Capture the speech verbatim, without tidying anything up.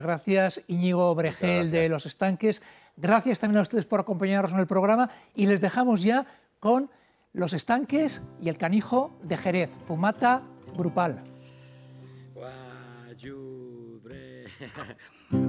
Gracias, Íñigo Bregel de Los Estanques. Gracias también a ustedes por acompañarnos en el programa y les dejamos ya con Los Estanques y el Canijo de Jerez, Fumata Grupal.